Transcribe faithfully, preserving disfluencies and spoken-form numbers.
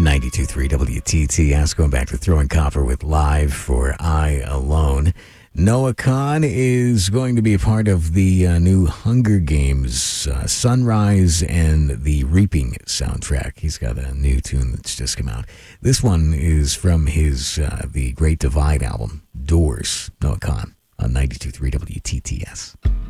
ninety-two point three W T T S, going back to Throwing Copper with Live for I Alone. Noah Kahan is going to be a part of the uh, new Hunger Games uh, Sunrise and the Reaping soundtrack. He's got a new tune that's just come out. This one is from his uh, The Great Divide album, Doors. Noah Kahan on ninety-two point three W T T S.